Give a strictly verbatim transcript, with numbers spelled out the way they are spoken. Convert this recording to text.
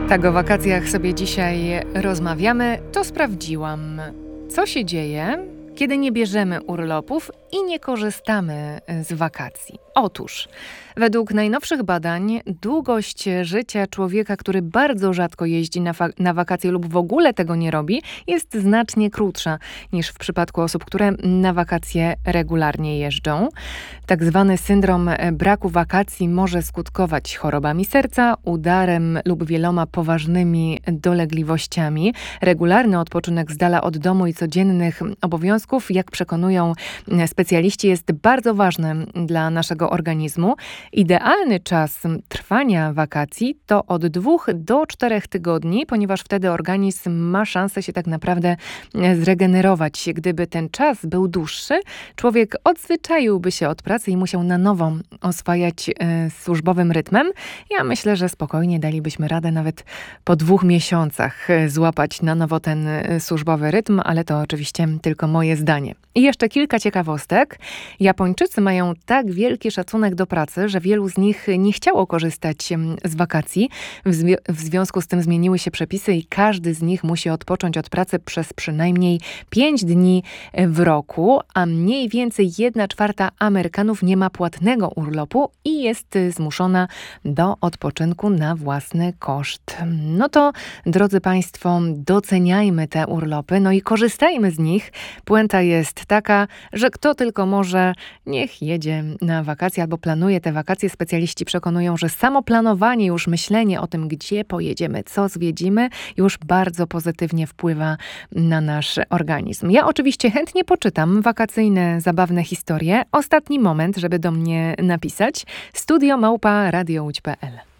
Tak, o wakacjach sobie dzisiaj rozmawiamy. To sprawdziłam. Co się dzieje, kiedy nie bierzemy urlopów i nie korzystamy z wakacji? Otóż, według najnowszych badań, długość życia człowieka, który bardzo rzadko jeździ na, fa- na wakacje lub w ogóle tego nie robi, jest znacznie krótsza niż w przypadku osób, które na wakacje regularnie jeżdżą. Tak zwany syndrom braku wakacji może skutkować chorobami serca, udarem lub wieloma poważnymi dolegliwościami. Regularny odpoczynek z dala od domu i codziennych obowiązków, jak przekonują specjaliści, jest bardzo ważny dla naszego organizmu. Idealny czas trwania wakacji to od dwóch do czterech tygodni, ponieważ wtedy organizm ma szansę się tak naprawdę zregenerować. Gdyby ten czas był dłuższy, człowiek odzwyczaiłby się od pracy i musiał na nowo oswajać e, służbowym rytmem. Ja myślę, że spokojnie dalibyśmy radę nawet po dwóch miesiącach e, złapać na nowo ten e, służbowy rytm, ale to oczywiście tylko moje zdanie. I jeszcze kilka ciekawostek. Japończycy mają tak wielki szacunek do pracy, że wielu z nich nie chciało korzystać z wakacji. W, zwi- w związku z tym zmieniły się przepisy i każdy z nich musi odpocząć od pracy przez przynajmniej pięć dni w roku, a mniej więcej jedna czwarta Amerykanów nie ma płatnego urlopu i jest zmuszona do odpoczynku na własny koszt. No to, drodzy Państwo, doceniajmy te urlopy, no i korzystajmy z nich. Puenta jest taka, że kto tylko może, niech jedzie na wakacje albo planuje te wakacje. Specjaliści przekonują, że samo planowanie, już myślenie o tym, gdzie pojedziemy, co zwiedzimy, już bardzo pozytywnie wpływa na nasz organizm. Ja oczywiście chętnie poczytam wakacyjne, zabawne historie. Ostatni moment, żeby do mnie napisać. studio małpa radio łódź kropka pe el.